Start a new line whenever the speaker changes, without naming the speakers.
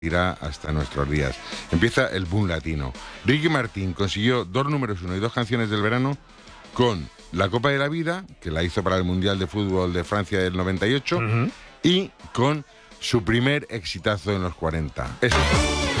irá hasta nuestros días. Empieza el boom latino. Ricky Martin consiguió 2 números 1 y 2 canciones del verano con La Copa de la Vida, que la hizo para el Mundial de Fútbol de Francia del 98, y con su primer exitazo en los 40. Eso.